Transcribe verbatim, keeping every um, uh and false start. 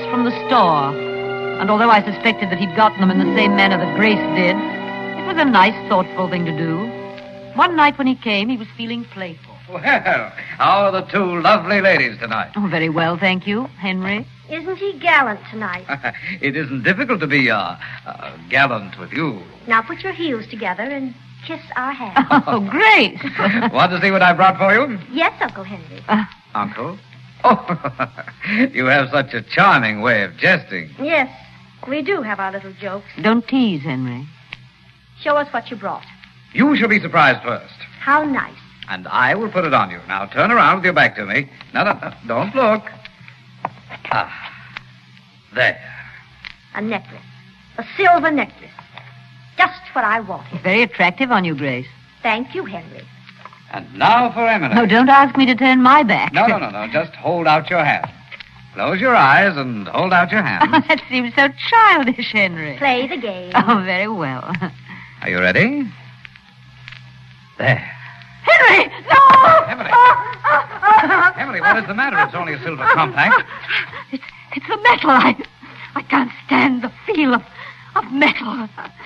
from the store. And although I suspected that he'd gotten them in the same manner that Grace did, it was a nice, thoughtful thing to do. One night when he came, he was feeling playful. Well, how are the two lovely ladies tonight? Oh, very well, thank you. Henry? Isn't he gallant tonight? It isn't difficult to be uh, uh, gallant with you. Now put your heels together and kiss our hands. Oh, Grace. Want to see what I brought for you? Yes, Uncle Henry. Uh, Uncle? Oh, you have such a charming way of jesting. Yes, we do have our little jokes. Don't tease, Henry. Show us what you brought. You shall be surprised first. How nice. And I will put it on you. Now, turn around with your back to me. No, no, no, don't look. Ah, there. A necklace. A silver necklace. Just what I wanted. Very attractive on you, Grace. Thank you, Henry. And now for Emily. No, don't ask me to turn my back. No, no, no, no. Just hold out your hand. Close your eyes and hold out your hand. That seems so childish, Henry. Play the game. Oh, very well. Are you ready? There. Henry! No! Emily. Emily, what is the matter? It's only a silver compact. It's, it's the metal. I, I can't stand the feel of, of metal.